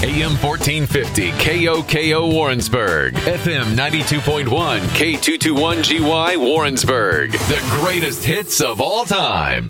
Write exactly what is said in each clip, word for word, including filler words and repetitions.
A M fourteen fifty K O K O Warrensburg, F M ninety-two point one K two twenty-one G Y Warrensburg. The greatest hits of all time.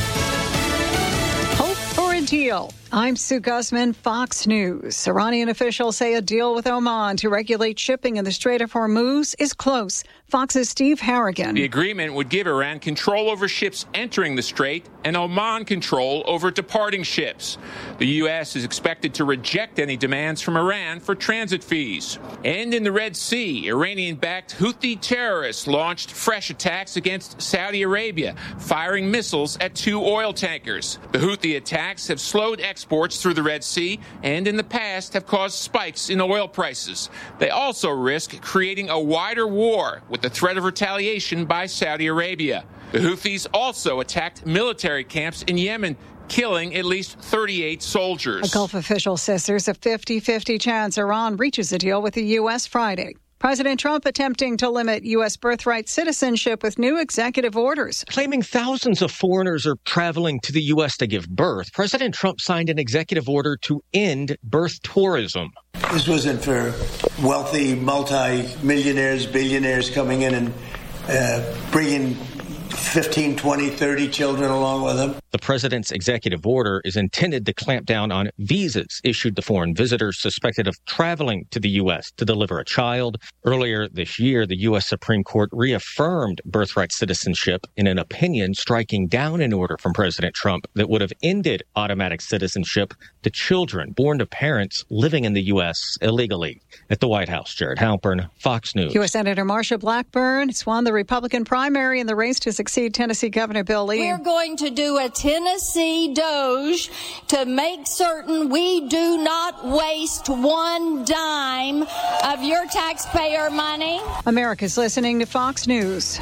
Hope for a deal. I'm Sue Guzman, Fox News. Iranian officials say a deal with Oman to regulate shipping in the Strait of Hormuz is close. Fox's Steve Harrigan. The agreement would give Iran control over ships entering the strait and Oman control over departing ships. The U S is expected to reject any demands from Iran for transit fees. And in the Red Sea, Iranian-backed Houthi terrorists launched fresh attacks against Saudi Arabia, firing missiles at two oil tankers. The Houthi attacks have slowed exports Exports through the Red Sea and in the past have caused spikes in oil prices. They also risk creating a wider war with the threat of retaliation by Saudi Arabia. The Houthis also attacked military camps in Yemen, killing at least thirty-eight soldiers. A Gulf official says there's a fifty-fifty chance Iran reaches a deal with the U S Friday. President Trump attempting to limit U S birthright citizenship with new executive orders. Claiming thousands of foreigners are traveling to the U S to give birth, President Trump signed an executive order to end birth tourism. This wasn't for wealthy multi-millionaires, billionaires coming in and uh, bringing fifteen, twenty, thirty children along with them. The president's executive order is intended to clamp down on visas issued to foreign visitors suspected of traveling to the U S to deliver a child. Earlier this year, the U S Supreme Court reaffirmed birthright citizenship in an opinion striking down an order from President Trump that would have ended automatic citizenship to children born to parents living in the U S illegally. At the White House, Jared Halpern, Fox News. U S Senator Marsha Blackburn has won the Republican primary in the race to succeed Tennessee Governor Bill Lee. We're going to do a Tennessee Doge to make certain we do not waste one dime of your taxpayer money. America's listening to Fox News.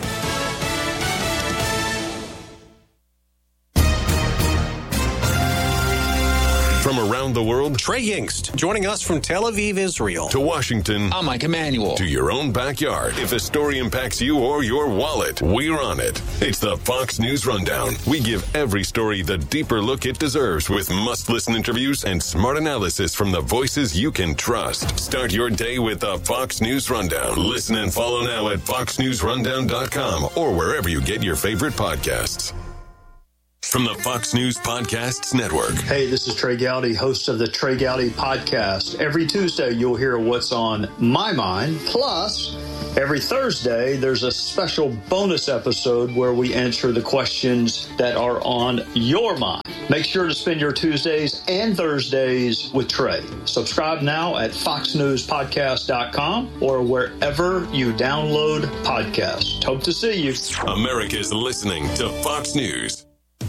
From around the world, Trey Yingst, joining us from Tel Aviv, Israel. To Washington. I'm Mike Emanuel. To your own backyard. If a story impacts you or your wallet, we're on it. It's the Fox News Rundown. We give every story the deeper look it deserves with must-listen interviews and smart analysis from the voices you can trust. Start your day with the Fox News Rundown. Listen and follow now at fox news rundown dot com or wherever you get your favorite podcasts. From the Fox News Podcasts Network. Hey, this is Trey Gowdy, host of the Trey Gowdy Podcast. Every Tuesday, you'll hear what's on my mind. Plus, every Thursday, there's a special bonus episode where we answer the questions that are on your mind. Make sure to spend your Tuesdays and Thursdays with Trey. Subscribe now at fox news podcast dot com or wherever you download podcasts. Hope to see you. America's listening to Fox News.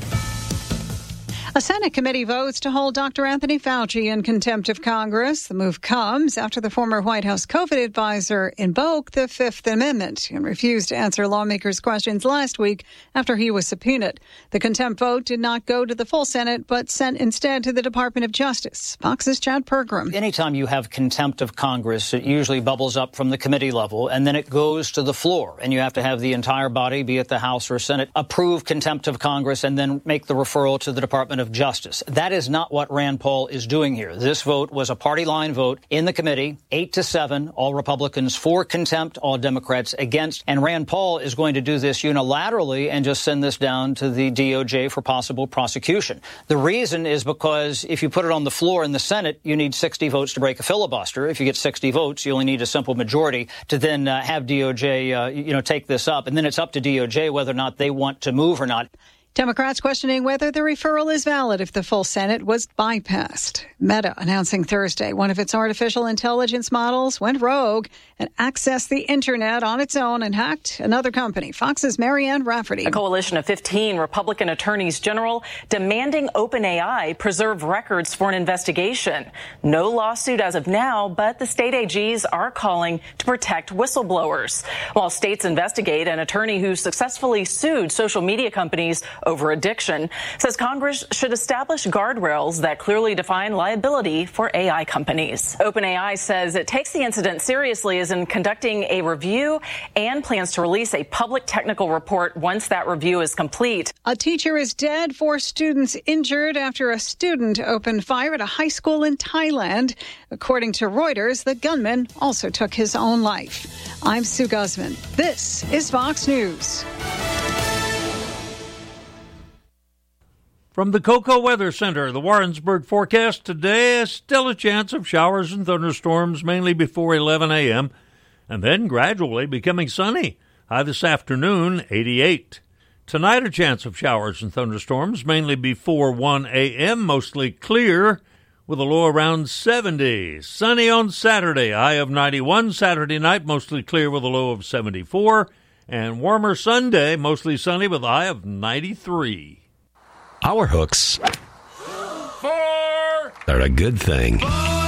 A Senate committee votes to hold Doctor Anthony Fauci in contempt of Congress. The move comes after the former White House COVID advisor invoked the Fifth Amendment and refused to answer lawmakers' questions last week after he was subpoenaed. The contempt vote did not go to the full Senate, but sent instead to the Department of Justice. Fox's Chad Pergram. Anytime you have contempt of Congress, it usually bubbles up from the committee level, and then it goes to the floor. And you have to have the entire body, be it the House or Senate, approve contempt of Congress and then make the referral to the Department of Justice. That is not what Rand Paul is doing here. This vote was a party line vote in the committee, eight to seven, all Republicans for contempt, all Democrats against. And Rand Paul is going to do this unilaterally and just send this down to the D O J for possible prosecution. The reason is because if you put it on the floor in the Senate, you need sixty votes to break a filibuster. If you get sixty votes, you only need a simple majority to then uh, have D O J, uh, you know, take this up. And then it's up to D O J whether or not they want to move or not. Democrats questioning whether the referral is valid if the full Senate was bypassed. Meta announcing Thursday one of its artificial intelligence models went rogue and accessed the Internet on its own and hacked another company. Fox's Marianne Rafferty. A coalition of fifteen Republican attorneys general demanding OpenAI preserve records for an investigation. No lawsuit as of now, but the state A Gs are calling to protect whistleblowers. While states investigate an attorney who successfully sued social media companies over addiction, says Congress should establish guardrails that clearly define liability for A I companies. OpenAI says it takes the incident seriously, is in conducting a review and plans to release a public technical report once that review is complete. A teacher is dead, four students injured after a student opened fire at a high school in Thailand. According to Reuters, the gunman also took his own life. I'm Sue Guzman. This is Fox News. From the Cocoa Weather Center, the Warrensburg forecast today is still a chance of showers and thunderstorms, mainly before eleven a.m., and then gradually becoming sunny. High this afternoon, eighty-eight. Tonight, a chance of showers and thunderstorms, mainly before one a.m., mostly clear, with a low around seventy. Sunny on Saturday, high of ninety-one. Saturday night, mostly clear with a low of seventy-four. And warmer Sunday, mostly sunny with a high of ninety-three. Our hooks Four. are a good thing. Five.